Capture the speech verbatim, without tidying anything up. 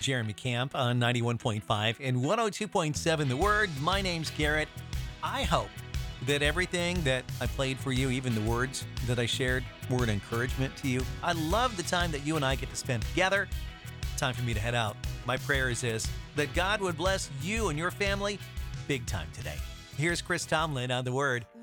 Jeremy Camp on ninety-one point five and one oh two point seven The Word. My name's Garrett. I hope that everything that I played for you, even the words that I shared, were an encouragement to you. I love the time that you and I get to spend together. Time for me to head out. My prayer is this, that God would bless you and your family big time today. Here's Chris Tomlin on The Word.